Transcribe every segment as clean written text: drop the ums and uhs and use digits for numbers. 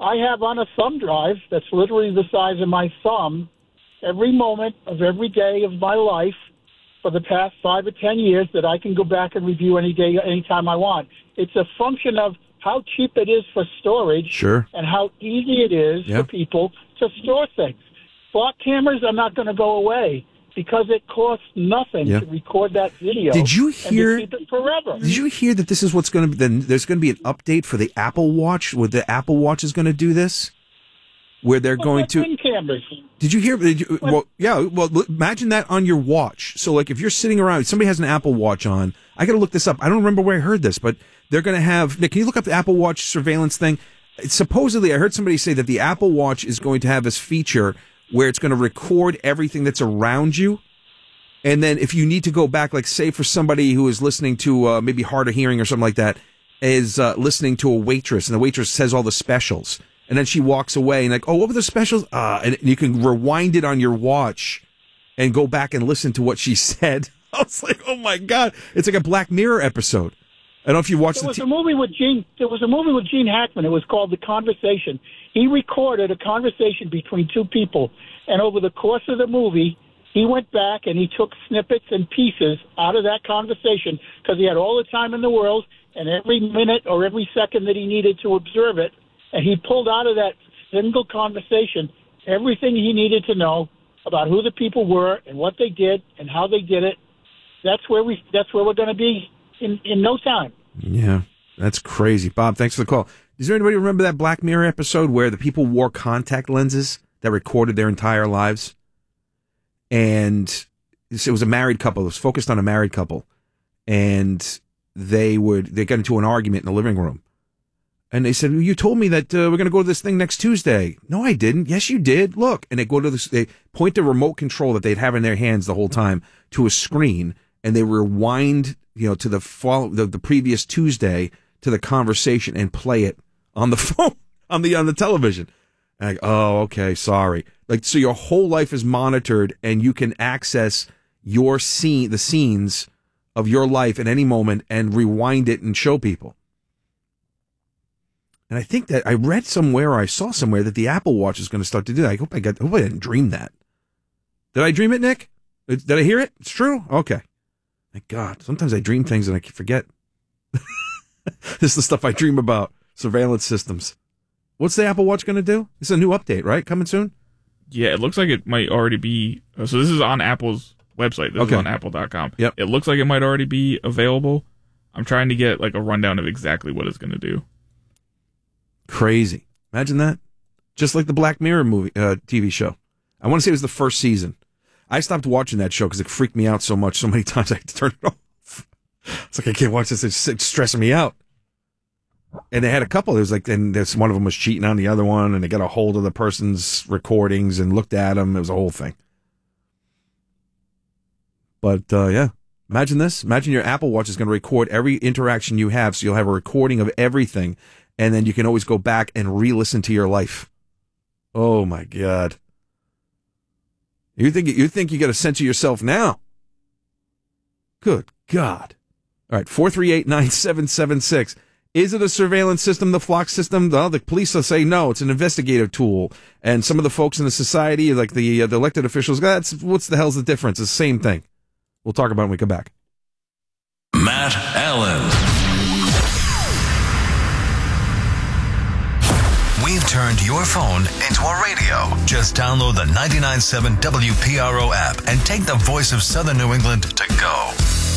I have on a thumb drive that's literally the size of my thumb every moment of every day of my life for the past 5 or 10 years that I can go back and review any day, anytime I want. It's a function of how cheap it is for storage Sure. and how easy it is for people to store things. Block cameras are not going to go away because it costs nothing to record that video. Did you hear? And to keep it forever. Did you hear that this is what's going to be? Then there's going to be an update for the Apple Watch. Where the Apple Watch is going to do this, where they're going to. Cameras. Did you hear? Well, imagine that on your watch. So, like, if you're sitting around, somebody has an Apple Watch on. I got to look this up. I don't remember where I heard this, but they're going to have. Nick, can you look up the Apple Watch surveillance thing? Supposedly, I heard somebody say that the Apple Watch is going to have this feature where it's going to record everything that's around you. And then if you need to go back, like say for somebody who is listening to maybe hard of hearing or something like that, is listening to a waitress, and the waitress says all the specials. And then she walks away and like, oh, what were the specials? And you can rewind it on your watch and go back and listen to what she said. I was like, oh my God. It's like a Black Mirror episode. I don't know if you watched There was a movie with Gene Hackman. It was called The Conversation. He recorded a conversation between two people, and over the course of the movie, he went back and he took snippets and pieces out of that conversation because he had all the time in the world and every minute or every second that he needed to observe it, and he pulled out of that single conversation everything he needed to know about who the people were and what they did and how they did it. That's where we're going to be in no time. Yeah, that's crazy. Bob, thanks for the call. Does anybody remember that Black Mirror episode where the people wore contact lenses that recorded their entire lives? And it was a married couple. It was focused on a married couple. And they got into an argument in the living room. And they said, you told me that we're going to go to this thing next Tuesday. No, I didn't. Yes, you did. Look. And they go to this, they point the remote control that they'd have in their hands the whole time to a screen, and they rewind, to the previous Tuesday to the conversation and play it on the phone, on the television. And oh, okay, sorry. Like, so your whole life is monitored, and you can access the scenes of your life at any moment and rewind it and show people. And I think that I read somewhere, or I saw somewhere, that the Apple Watch is going to start to do that. I hope I didn't dream that. Did I dream it, Nick? Did I hear it? It's true? Okay. Thank God. Sometimes I dream things and I forget. This is the stuff I dream about. Surveillance systems. What's the Apple Watch going to do? It's a new update, right? Coming soon? Yeah, it looks like it might already be. So this is on Apple's website. This is on apple.com. Yep. It looks like it might already be available. I'm trying to get like a rundown of exactly what it's going to do. Crazy. Imagine that. Just like the Black Mirror movie, TV show. I want to say it was the first season. I stopped watching that show because it freaked me out so many times I had to turn it off. It's like, I can't watch this. It's stressing me out. And they had a couple. There was like, and one of them was cheating on the other one, and they got a hold of the person's recordings and looked at them. It was a whole thing. But, yeah. Imagine this. Imagine your Apple Watch is going to record every interaction you have, so you'll have a recording of everything, and then you can always go back and re-listen to your life. Oh, my God. You think you got a sense of yourself now? Good God. All right, 438-9776. Is it a surveillance system, the Flock system? Well, the police will say no, it's an investigative tool. And some of the folks in the society, like the elected officials, what's the hell's the difference? It's the same thing. We'll talk about it when we come back. Matt Allen. We've turned your phone into a radio. Just download the 99.7 WPRO app and take the voice of Southern New England to go.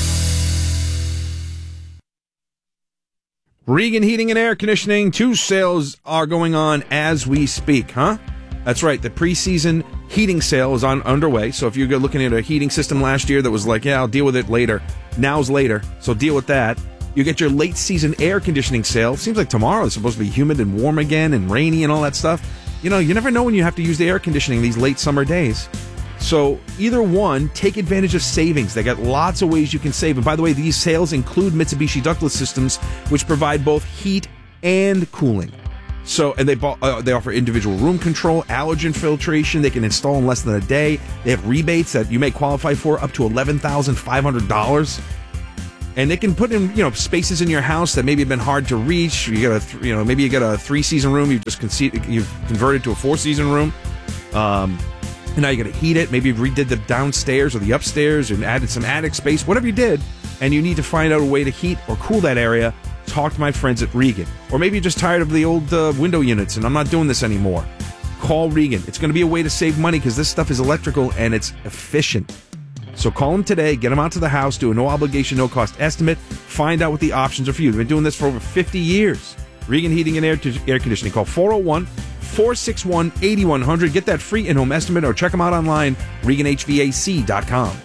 Regan Heating and Air Conditioning, 2 sales are going on as we speak, huh? That's right, the preseason heating sale is underway. So if you're looking at a heating system last year that was like, yeah, I'll deal with it later. Now's later, so deal with that. You get your late season air conditioning sale. Seems like tomorrow is supposed to be humid and warm again and rainy and all that stuff. You never know when you have to use the air conditioning these late summer days. So either one, take advantage of savings. They got lots of ways you can save. And by the way, these sales include Mitsubishi ductless systems, which provide both heat and cooling. So, and they offer individual room control, allergen filtration. They can install in less than a day. They have rebates that you may qualify for up to $11,500. And they can put in, spaces in your house that maybe have been hard to reach. You got maybe you got a 3-season room. You've converted to a 4-season room. And now you got to heat it. Maybe you redid the downstairs or the upstairs and added some attic space. Whatever you did, and you need to find out a way to heat or cool that area, talk to my friends at Regan. Or maybe you're just tired of the old window units and I'm not doing this anymore. Call Regan. It's going to be a way to save money because this stuff is electrical and it's efficient. So call them today, get them out to the house, do a no-obligation, no-cost estimate, find out what the options are for you. They've been doing this for over 50 years. Regan Heating and Air Conditioning. Call 401-461-8100. Get that free in-home estimate or check them out online, reganhvac.com.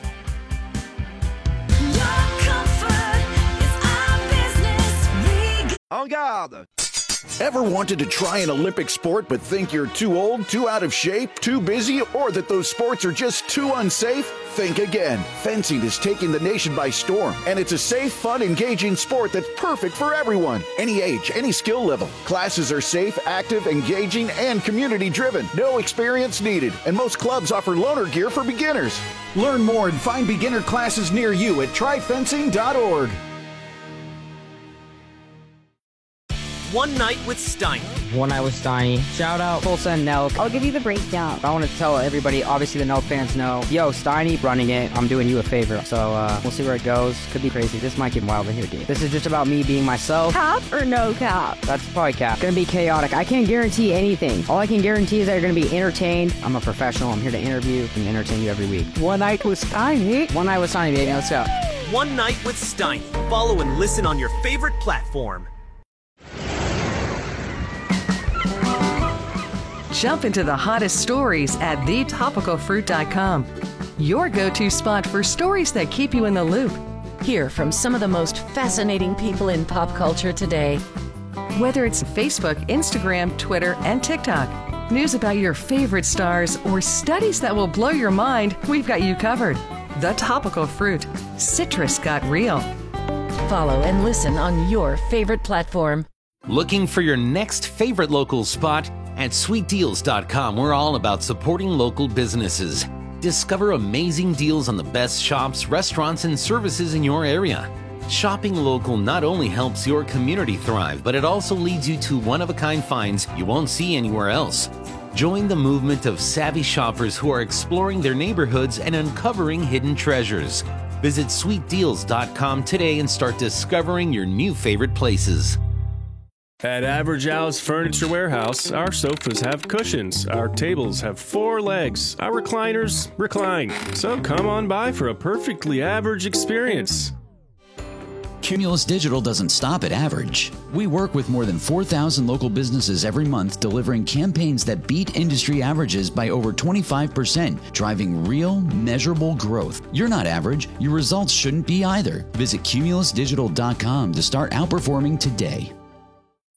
En garde! Ever wanted to try an Olympic sport but think you're too old, too out of shape, too busy, or that those sports are just too unsafe? Think again. Fencing is taking the nation by storm, and it's a safe, fun, engaging sport that's perfect for everyone. Any age, any skill level. Classes are safe, active, engaging, and community-driven. No experience needed, and most clubs offer loaner gear for beginners. Learn more and find beginner classes near you at tryfencing.org. One Night with Steiny. One Night with Steiny. Shout out Tulsa and Nelk. I'll give you the breakdown. I want to tell everybody, obviously the Nelk fans know, yo, Steiny running it, I'm doing you a favor. So we'll see where it goes. Could be crazy. This might get wild in here, dude. This is just about me being myself. Cap or no cap? That's probably cap. Gonna be chaotic. I can't guarantee anything. All I can guarantee is that you're gonna be entertained. I'm a professional. I'm here to interview and entertain you every week. One Night with Steiny. One Night with Steiny, baby. Let's go. One Night with Steiny. Follow and listen on your favorite platform. Jump into the hottest stories at thetopicalfruit.com. Your go-to spot for stories that keep you in the loop. Hear from some of the most fascinating people in pop culture today. Whether it's Facebook, Instagram, Twitter, and TikTok, news about your favorite stars, or studies that will blow your mind, we've got you covered. The Topical Fruit. Citrus got real. Follow and listen on your favorite platform. Looking for your next favorite local spot? At sweetdeals.com, we're all about supporting local businesses. Discover amazing deals on the best shops, restaurants, and services in your area. Shopping local not only helps your community thrive, but it also leads you to one-of-a-kind finds you won't see anywhere else. Join the movement of savvy shoppers who are exploring their neighborhoods and uncovering hidden treasures. Visit sweetdeals.com today and start discovering your new favorite places. At Average Al's Furniture Warehouse, our sofas have cushions, our tables have 4 legs, our recliners recline. So come on by for a perfectly average experience. Cumulus Digital doesn't stop at average. We work with more than 4,000 local businesses every month, delivering campaigns that beat industry averages by over 25%, driving real, measurable growth. You're not average. Your results shouldn't be either. Visit cumulusdigital.com to start outperforming today.